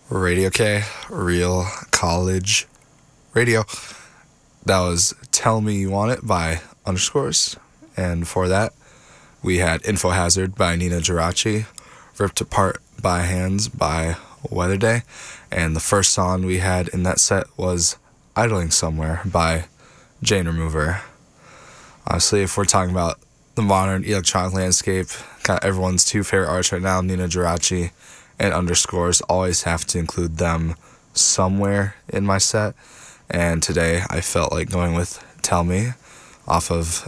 Radio K, Real College Radio. That was Tell Me You Want It by Underscores. And before that, we had Info Hazard by Nina Geraci, Ripped Apart by Hands by Weather Day. And the first song we had in that set was Idling Somewhere by Jane Remover. Honestly, if we're talking about the modern electronic landscape, kind of everyone's two favorite artists right now, Nina Geraci and Underscores, always have to include them somewhere in my set. And today I felt like going with Tell Me off of